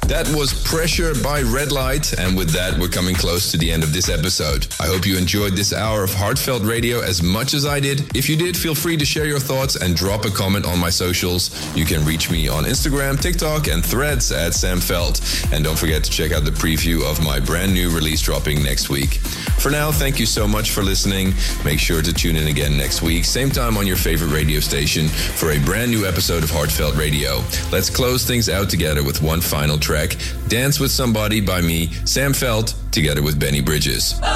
That was Pressure by Red Light, and with that, we're coming close to the end of this episode. I hope you enjoyed this hour of Heartfelt Radio as much as I did. If you did, feel free to share your thoughts and drop a comment on my socials. You can reach me on Instagram, TikTok, and Threads at Sam Felt. And don't forget to check out the preview of my brand new release dropping next week. For now, thank you so much for listening. Make sure to tune in again next week, same time on your favorite radio station, for a brand new episode of Heartfelt Radio. Let's close things out together with one final track, Dance with Somebody by me, Sam Felt, together with Benny Bridges.